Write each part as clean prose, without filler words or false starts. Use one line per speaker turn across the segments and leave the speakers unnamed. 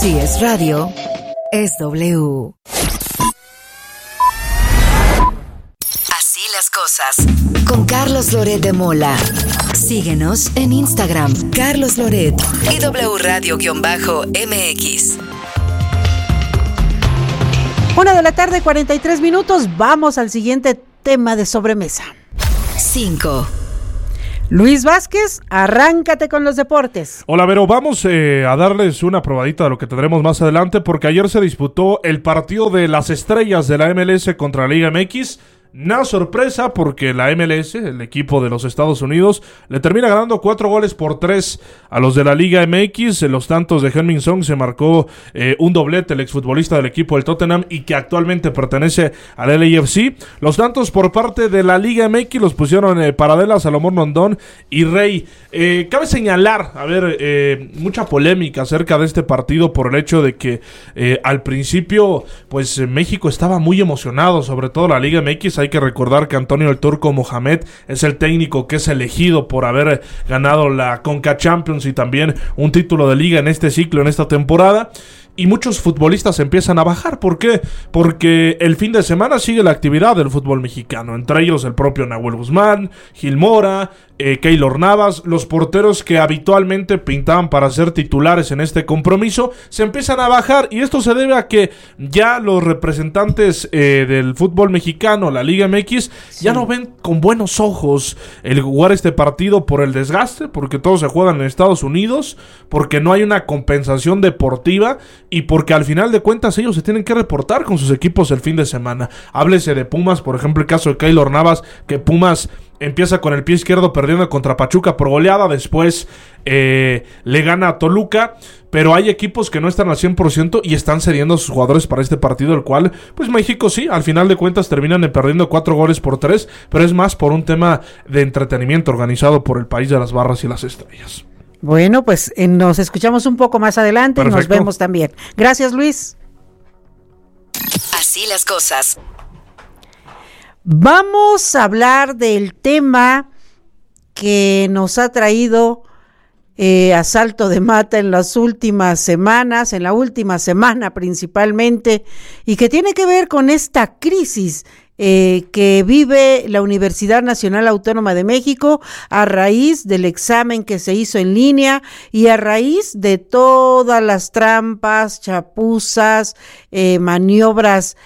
Si es radio, es W. Así las cosas. Con Carlos Loret de Mola. Síguenos en Instagram, Carlos Loret y W Radio-MX.
1:43 p.m. Vamos al siguiente tema de sobremesa.
5.
Luis Vázquez, arráncate con los deportes.
Hola, Vero, vamos a darles una probadita de lo que tendremos más adelante, porque ayer se disputó el partido de las estrellas de la MLS contra la Liga MX. Una sorpresa porque la MLS, el equipo de los Estados Unidos, le termina ganando 4-3 a los de la Liga MX. En los tantos de Heung-min Son se marcó un doblete, el exfutbolista del equipo del Tottenham y que actualmente pertenece al LAFC. Los tantos por parte de la Liga MX los pusieron Paradela, Salomón Rondón y Rey. Cabe señalar, mucha polémica acerca de este partido por el hecho de que al principio pues México estaba muy emocionado, sobre todo la Liga MX. Hay que recordar que Antonio el Turco Mohamed es el técnico que es elegido por haber ganado la Conca Champions y también un título de liga en este ciclo, en esta temporada. Y muchos futbolistas empiezan a bajar. ¿Por qué? Porque el fin de semana sigue la actividad del fútbol mexicano. Entre ellos el propio Nahuel Guzmán, Gil Mora, Keylor Navas, los porteros que habitualmente pintaban para ser titulares en este compromiso, se empiezan a bajar. Y esto se debe a que ya los representantes del fútbol mexicano, la Liga MX, ya no ven con buenos ojos el jugar este partido por el desgaste, porque todos se juegan en Estados Unidos, porque no hay una compensación deportiva y porque al final de cuentas ellos se tienen que reportar con sus equipos el fin de semana. Háblese de Pumas, por ejemplo, el caso de Keylor Navas, que Pumas empieza con el pie izquierdo perdiendo contra Pachuca por goleada, después le gana a Toluca, pero hay equipos que no están al 100% y están cediendo a sus jugadores para este partido, el cual, pues México sí, al final de cuentas terminan perdiendo 4-3, pero es más por un tema de entretenimiento organizado por el país de las barras y las estrellas.
Bueno, pues nos escuchamos un poco más adelante.
Perfecto.
Y nos vemos también. Gracias, Luis.
Así las cosas.
Vamos a hablar del tema que nos ha traído a salto de mata en las últimas semanas, en la última semana principalmente, y que tiene que ver con esta crisis que vive la Universidad Nacional Autónoma de México a raíz del examen que se hizo en línea y a raíz de todas las trampas, chapuzas, maniobras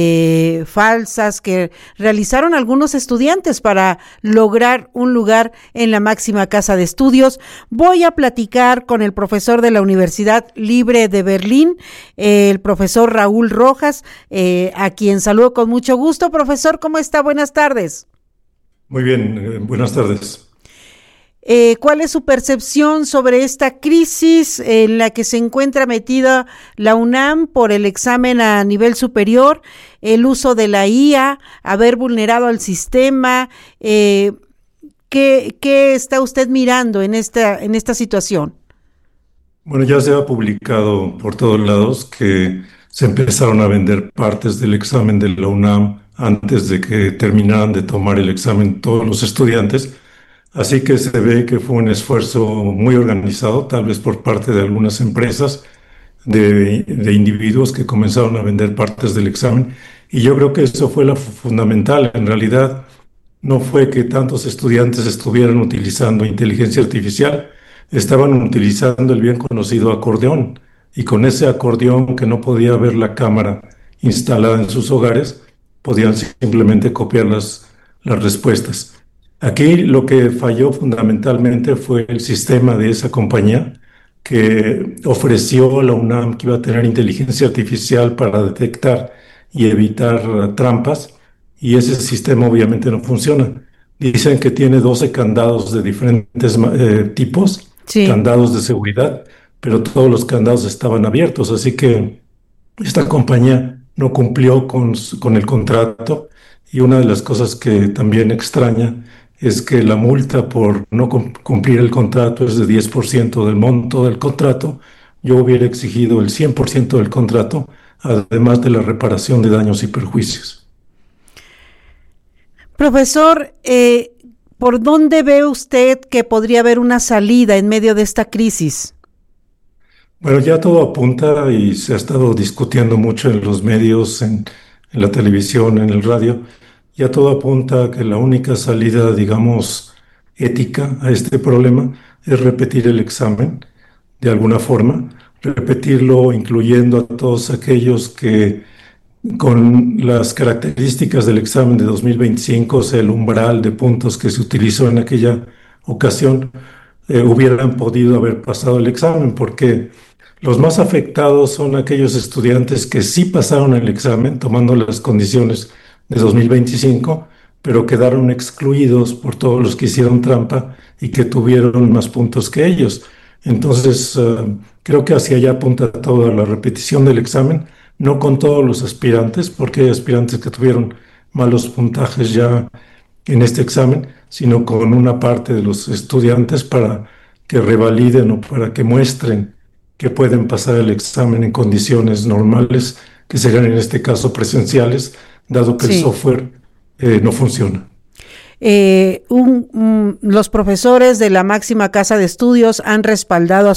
falsas que realizaron algunos estudiantes para lograr un lugar en la máxima casa de estudios. Voy a platicar con el profesor de la Universidad Libre de Berlín, el profesor Raúl Rojas, a quien saludo con mucho gusto. Profesor, ¿cómo está? Buenas tardes.
Muy bien, buenas tardes.
¿Cuál es su percepción sobre esta crisis en la que se encuentra metida la UNAM por el examen a nivel superior, el uso de la IA, haber vulnerado al sistema? ¿Qué está usted mirando en esta situación?
Bueno, ya se ha publicado por todos lados que se empezaron a vender partes del examen de la UNAM antes de que terminaran de tomar el examen todos los estudiantes. Así que se ve que fue un esfuerzo muy organizado, tal vez por parte de algunas empresas, de individuos que comenzaron a vender partes del examen. Y yo creo que eso fue lo fundamental. En realidad, no fue que tantos estudiantes estuvieran utilizando inteligencia artificial, estaban utilizando el bien conocido acordeón. Y con ese acordeón que no podía ver la cámara instalada en sus hogares, podían simplemente copiar las respuestas. Aquí lo que falló fundamentalmente fue el sistema de esa compañía que ofreció a la UNAM que iba a tener inteligencia artificial para detectar y evitar trampas, y ese sistema obviamente no funciona. Dicen que tiene 12 candados de diferentes tipos, sí, candados de seguridad, pero todos los candados estaban abiertos, así que esta compañía no cumplió con el contrato. Y una de las cosas que también extraña es que la multa por no cumplir el contrato es de 10% del monto del contrato. Yo hubiera exigido el 100% del contrato, además de la reparación de daños y perjuicios.
Profesor, ¿por dónde ve usted que podría haber una salida en medio de esta crisis?
Bueno, ya todo apunta y se ha estado discutiendo mucho en los medios, en la televisión, en el radio. Ya todo apunta a que la única salida, digamos, ética a este problema es repetir el examen de alguna forma, repetirlo incluyendo a todos aquellos que con las características del examen de 2025, o sea, el umbral de puntos que se utilizó en aquella ocasión, hubieran podido haber pasado el examen, porque los más afectados son aquellos estudiantes que sí pasaron el examen tomando las condiciones de 2025, pero quedaron excluidos por todos los que hicieron trampa y que tuvieron más puntos que ellos. Entonces, creo que hacia allá apunta toda la repetición del examen, no con todos los aspirantes, porque hay aspirantes que tuvieron malos puntajes ya en este examen, sino con una parte de los estudiantes para que revaliden o para que muestren que pueden pasar el examen en condiciones normales, que serán en este caso presenciales, dado que el software no funciona.
Los profesores de la máxima casa de estudios han respaldado a